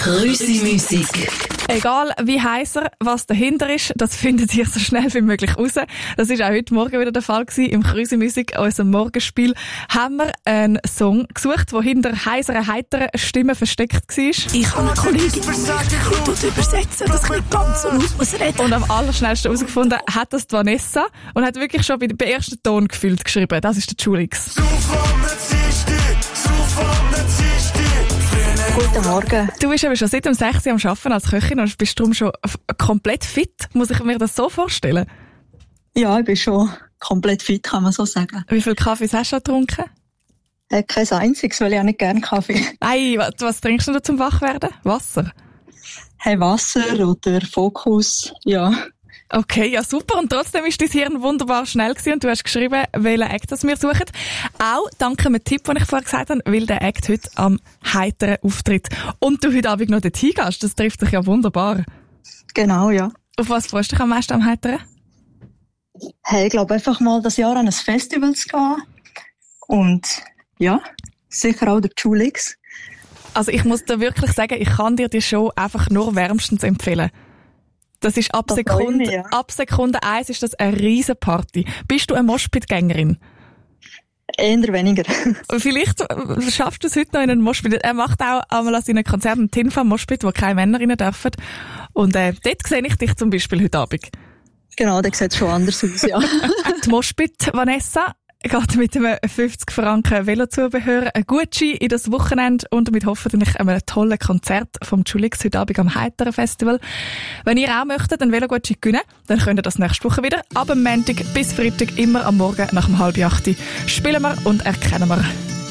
Krüsi-Musik. Egal wie heiß er, was dahinter ist, das findet ihr so schnell wie möglich raus. Das ist auch heute Morgen wieder der Fall gewesen. Im Krüsi-Musik, unserem Morgenspiel, haben wir einen Song gesucht, der hinter heiseren, heiteren Stimmen versteckt war. Ich habe eine Kollegin, die übersetzen, dass ich nicht ganz so laut muss reden. Und am allerschnellsten herausgefunden hat das die Vanessa und hat wirklich schon bei dem ersten Ton gefühlt geschrieben. Das ist der Julix. Guten Morgen. Du bist eben schon seit dem 6. am Arbeiten als Köchin und bist darum schon komplett fit. Muss ich mir das so vorstellen? Ja, ich bin schon komplett fit, kann man so sagen. Wie viel Kaffees hast du schon getrunken? Kein einziges, weil ich auch nicht gerne Kaffee. Ei, was trinkst du zum Wachwerden? Wasser? Hey, Wasser oder Fokus, ja. Okay, ja super. Und trotzdem ist dein Hirn wunderbar schnell gewesen und du hast geschrieben, welchen Act das wir suchen. Auch dank einem Tipp, den ich vorher gesagt habe, weil der Act heute am heiteren auftritt. Und du heute Abend noch dorthin gehst, das trifft dich ja wunderbar. Genau, ja. Auf was freust du dich am meisten am heiteren? Hey, ich glaube einfach mal das Jahr an ein Festival zu gehen. Und ja, sicher auch der Julix. Also ich muss dir wirklich sagen, ich kann dir die Show einfach nur wärmstens empfehlen. Das ist ab Sekunde 1 ist das eine riesen Party. Bist du eine Moshpit-Gängerin? Eher weniger. Vielleicht schaffst du es heute noch in einen Moshpit. Er macht auch einmal an seinen Konzerten einen Tinfa-Moshpit, wo keine Männer rein dürfen. Und dort sehe ich dich zum Beispiel heute Abend. Genau, der sieht schon anders aus, ja. Die Moshpit, Vanessa, geht mit einem 50 Franken Velozubehör ein Gucci in das Wochenende und damit hoffentlich einem tollen Konzert vom Julix heute Abend am Heiteren Festival. Wenn ihr auch möchtet, einen Velo-Gucci gewinnen, dann könnt ihr das nächste Woche wieder. Ab dem Montag bis Freitag immer am Morgen nach 7:30 spielen wir und erkennen wir.